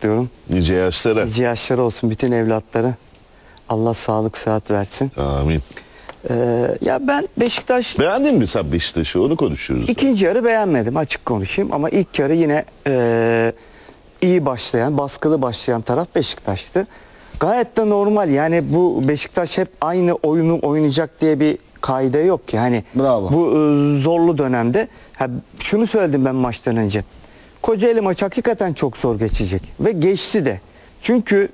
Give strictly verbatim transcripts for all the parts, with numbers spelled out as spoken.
kutluyorum. Nice yaşlara. Nice yaşları olsun bütün evlatları. Allah sağlık sıhhat versin. Amin. Ee, ya ben Beşiktaş Beğendin mi sen Beşiktaş'ı? Onu konuşuyoruz. ikinci yarı beğenmedim, açık konuşayım, ama ilk yarı yine e, iyi başlayan, baskılı başlayan taraf Beşiktaş'tı. Gayet de normal, yani bu Beşiktaş hep aynı oyunu oynayacak diye bir kaide yok ki. Yani Bravo. bu e, zorlu dönemde ha, şunu söyledim ben maçtan önce. Kocaeli maçı hakikaten çok zor geçecek ve geçti de. Çünkü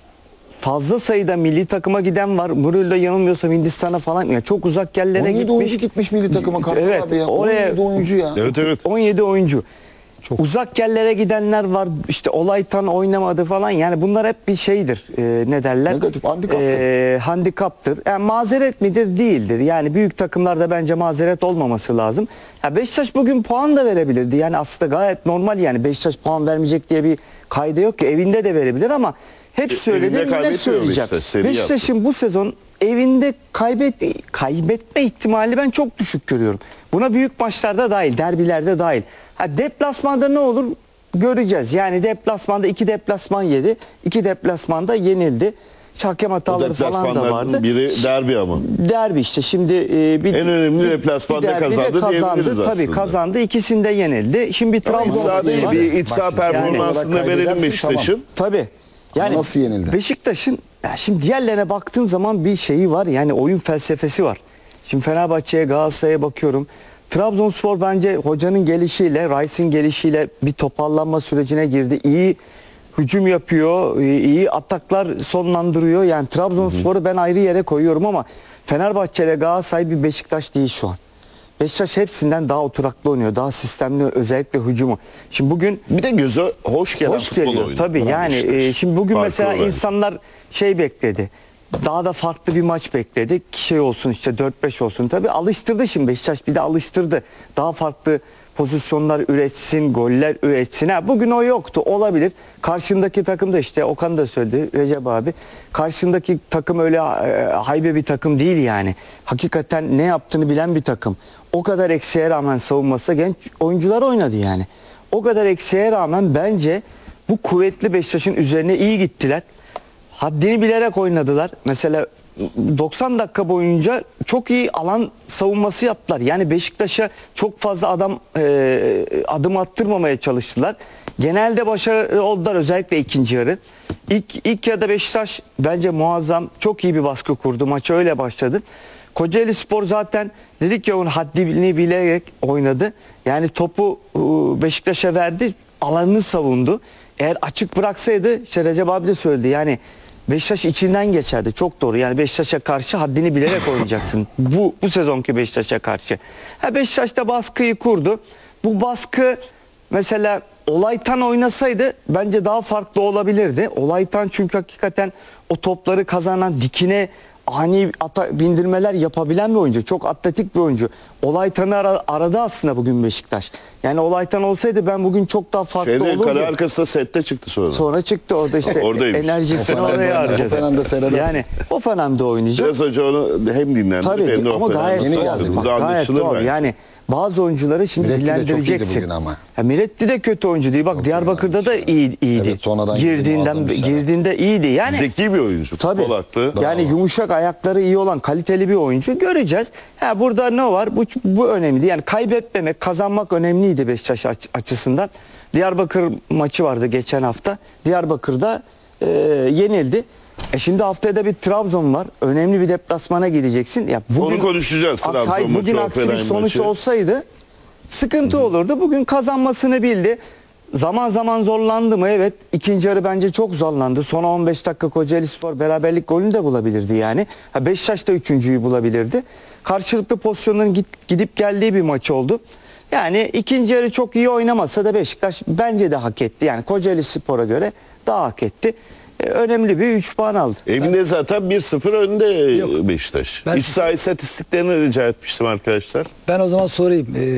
fazla sayıda milli takıma giden var. Murillo yanılmıyorsam Hindistan'a falan, yani çok uzak yerlere on yedi gitmiş. oyuncu gitmiş milli takıma Kartal Evet, abi ya. oraya- on yedi oyuncu ya. Evet evet. on yedi oyuncu. Çok. Uzak yerlere gidenler var. İşte Olaytan oynamadı falan. Yani bunlar hep bir şeydir. Ee, ne derler? Negatif, handikaptır. Ee, handikaptır. Yani mazeret midir? Değildir. Yani büyük takımlarda bence mazeret olmaması lazım. Ya Beşiktaş bugün puan da verebilirdi. Yani aslında gayet normal, yani Beşiktaş puan vermeyecek diye bir kaydı yok ki. Evinde de verebilir ama hep E, söyledim, evinde yine kaybetmiyor söyleyeceğim. Beşiktaş, seri Beşiktaş'ın bu sezon evinde kaybet kaybetme ihtimali ben çok düşük görüyorum. Buna büyük maçlarda dahil, derbilerde dahil. Ha, deplasmanda ne olur göreceğiz. Yani deplasmanda iki deplasman yedi. iki deplasmanda yenildi. Hakem O hataları falan da vardı. biri derbi ama. Derbi işte şimdi e, bir, En önemli bir- deplasmanda bir derbide kazandı diyebiliriz Tabii aslında. kazandı. İkisinde yenildi. Şimdi bir İç Trabzon saha değil, var. bir iç saha Bak, yani performansını olarak verelim kaybedersin, Beşiktaş'ın. Tabii. Yani nasıl yenildi? Beşiktaş'ın, ya şimdi diğerlerine baktığın zaman bir şeyi var. Yani oyun felsefesi var. Şimdi Fenerbahçe'ye, Galatasaray'a bakıyorum. Trabzonspor bence hocanın gelişiyle, Rice'in gelişiyle bir toparlanma sürecine girdi. İyi hücum yapıyor, iyi ataklar sonlandırıyor. Yani Trabzonspor'u ben ayrı yere koyuyorum ama Fenerbahçe ile Galatasaray bir Beşiktaş değil şu an. Beşiktaş hepsinden daha oturaklı oynuyor. Daha sistemli, özellikle hücumu. Şimdi bugün Bir de göze hoş gelen hoş futbol geliyor. oyunu. Tabii yani Beşiktaş. e, şimdi bugün Farkı mesela olarak. insanlar şey bekledi. Daha da farklı bir maç bekledi. Şey olsun işte dört beş olsun. Tabii alıştırdı şimdi Beşiktaş, bir de alıştırdı. Daha farklı pozisyonlar üretsin, goller üretsin. Ha, bugün o yoktu. Olabilir. Karşındaki takım da işte Okan da söyledi, Recep abi. Karşındaki takım öyle e, haybe bir takım değil yani. Hakikaten ne yaptığını bilen bir takım. O kadar eksiğe rağmen savunması genç oyuncular oynadı yani. O kadar eksiğe rağmen bence bu kuvvetli Beşiktaş'ın üzerine iyi gittiler. Haddini bilerek oynadılar. Mesela doksan dakika boyunca çok iyi alan savunması yaptılar. Yani Beşiktaş'a çok fazla adam e, adım attırmamaya çalıştılar. Genelde başarılı oldular, özellikle ikinci yarı. İlk, ilk yarıda Beşiktaş bence muazzam, çok iyi bir baskı kurdu. Maça öyle başladı. Kocaelispor zaten dedik ya, onun haddini bilerek oynadı. Yani topu e, Beşiktaş'a verdi, alanını savundu. Eğer açık bıraksaydı, işte Recep abi de söyledi, yani Beşiktaş içinden geçerdi. Çok doğru. Yani Beşiktaş'a karşı haddini bilerek oynayacaksın. Bu bu sezonki Beşiktaş'a karşı. Ha, Beşiktaş da baskıyı kurdu. Bu baskı mesela Olaytan oynasaydı bence daha farklı olabilirdi. Olaytan çünkü hakikaten o topları kazanan, dikine ani ata, bindirmeler yapabilen bir oyuncu. Çok atletik bir oyuncu. Olaytan'ı ara, aradı aslında bugün Beşiktaş. Yani Olaytan olsaydı ben bugün çok daha farklı Şeyde, olurdu. kale arkasında sette çıktı sonra. Sonra çıktı orada işte Oradaymış. enerjisini oraya harcadı. Hoffenheim'de seyredersin. Yani Hoffenheim'de oynayacak. Biraz hoca onu hem dinlendirip Tabii hem de ama gayet Yeni doğal. geldi. Bak, Bu da gayet anlaşılır doğal. bence. Yani bazı oyuncuları şimdi Miretti de çok iyiydi dillendireceksin. bugün ama. Ya Miretti de kötü oyuncu değil. Bak Diyarbakır'da da iyi, iyiydi. Evet, sonradan girdi, Girdiğinden muazzam işler. girdiğinde iyiydi. Yani Zeki bir oyuncu. tabii. Futbol aklı. Yani yumuşak ayakları iyi olan kaliteli bir oyuncu göreceğiz. Ha, burada ne var? Bu bu önemli. Yani kaybetmemek, kazanmak önemliydi Beşiktaş aç- açısından. Diyarbakır maçı vardı geçen hafta. Diyarbakır'da e, yenildi. E şimdi haftaya da bir Trabzon var. Önemli bir deplasmana gideceksin. Ya bugün Onu konuşacağız, Ak- Trabzon hayır, maçı, bugün aksi bir Hoffenheim sonuç maçı. olsaydı sıkıntı olurdu. Bugün kazanmasını bildi. Zaman zaman zorlandı mı? Evet. İkinci yarı bence çok zorlandı. Son on beş dakika Kocaelispor beraberlik golünü de bulabilirdi yani. Ha, Beşiktaş da üçüncüyü bulabilirdi. Karşılıklı pozisyonların git, gidip geldiği bir maç oldu. Yani ikinci yarı çok iyi oynamasa da Beşiktaş bence de hak etti. Yani Kocaelispor'a göre daha hak etti. E, önemli bir üç puan aldı. Evinde zaten bir sıfır önde Beşiktaş. Ben İç saha istatistiklerini rica etmiştim arkadaşlar. Ben o zaman sorayım. Ee,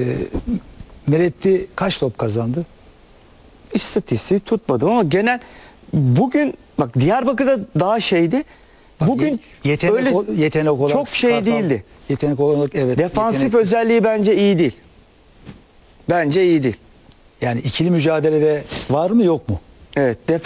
Miretti kaç top kazandı? İstatistiği tutmadım ama genel bugün bak Diyarbakır'da daha şeydi. Bak, Bugün ye- yetenek, öyle o- yetenek olarak çok şey Kartal- değildi. Yetenek olarak evet. Defansif yetenek- özelliği bence iyi değil. Bence iyi değil. Yani ikili mücadelede var mı yok mu? Evet.